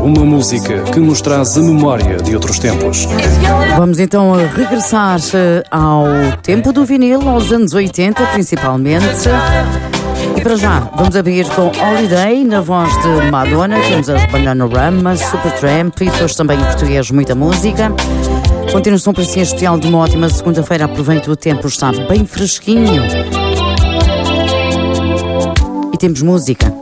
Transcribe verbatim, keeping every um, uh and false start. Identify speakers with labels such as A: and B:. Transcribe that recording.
A: uma música que nos traz a memória de outros tempos.
B: Vamos então regressar ao tempo do vinil, aos anos oitenta principalmente. E para já, vamos abrir com Holiday, na voz de Madonna. Temos as Bananarama, Supertramp e depois também em português muita música. Continuação para si especial de uma ótima segunda-feira. Aproveite o tempo, está bem fresquinho. E temos música.